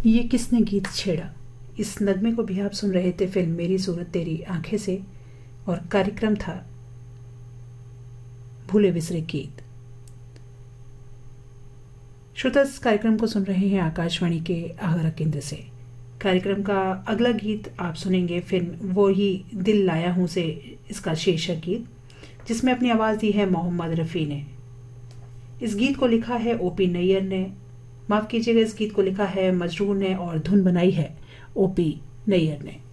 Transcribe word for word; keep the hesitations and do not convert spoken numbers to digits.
ये किसने गीत छेड़ा, इस नगमे को भी आप सुन रहे थे फिल्म मेरी सूरत तेरी आंखें से, और कार्यक्रम था भूले बिसरे गीत। श्रोता, इस कार्यक्रम को सुन रहे हैं आकाशवाणी के आगरा केंद्र से। कार्यक्रम का अगला गीत आप सुनेंगे फिल्म वो ही दिल लाया हूँ से इसका शीर्षक गीत, जिसमें अपनी आवाज़ दी है मोहम्मद रफ़ी ने। इस गीत को लिखा है ओपी नैयर ने, माफ़ कीजिएगा, इस गीत को लिखा है मजरूर ने और धुन बनाई है ओपी नैयर ने।